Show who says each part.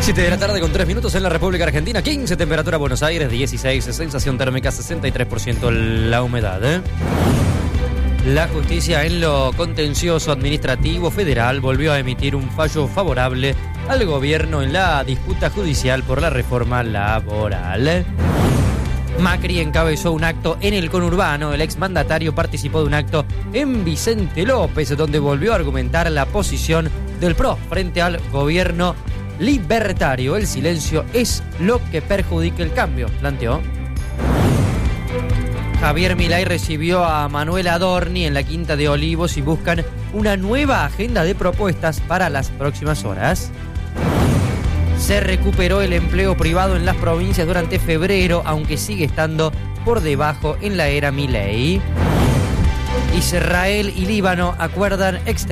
Speaker 1: 7 de la tarde con 3 minutos en la República Argentina. 15 temperatura Buenos Aires, 16 sensación térmica, 63% la humedad. La justicia en lo contencioso administrativo federal volvió a emitir un fallo favorable al gobierno en la disputa judicial por la reforma laboral. Macri encabezó un acto en el conurbano. El exmandatario participó de un acto en Vicente López, donde volvió a argumentar la posición del PRO frente al gobierno libertario. El silencio es lo que perjudica el cambio, planteó. Javier Milei recibió a Manuel Adorni en la Quinta de Olivos y buscan una nueva agenda de propuestas para las próximas horas. Se recuperó el empleo privado en las provincias durante febrero, aunque sigue estando por debajo en la era Milei. Israel y Líbano acuerdan extender